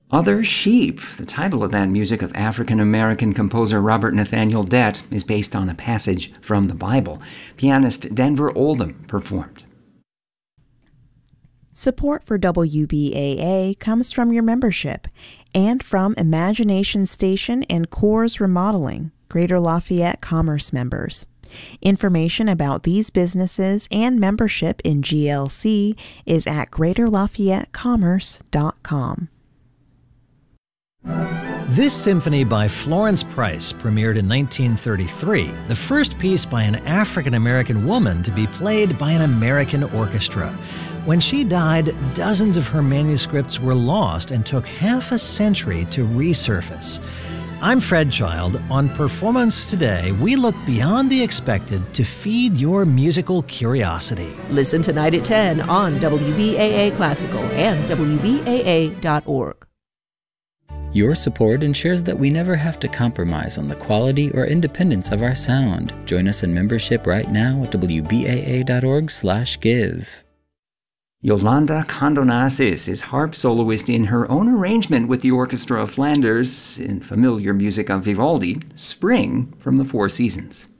Other Sheep, the title of that music of African-American composer Robert Nathaniel Dett, is based on a passage from the Bible. Pianist Denver Oldham performed. Support for WBAA comes from your membership and from Imagination Station and Coors Remodeling, Greater Lafayette Commerce members. Information about these businesses and membership in GLC is at greaterlafayettecommerce.com. This symphony by Florence Price premiered in 1933, the first piece by an African-American woman to be played by an American orchestra. When she died, dozens of her manuscripts were lost and took half a century to resurface. I'm Fred Child. On Performance Today, we look beyond the expected to feed your musical curiosity. Listen tonight at 10 on WBAA Classical and WBAA.org. Your support ensures that we never have to compromise on the quality or independence of our sound. Join us in membership right now at WBAA.org/give. Yolanda Condonasis is harp soloist in her own arrangement with the Orchestra of Flanders in familiar music of Vivaldi, Spring from the Four Seasons.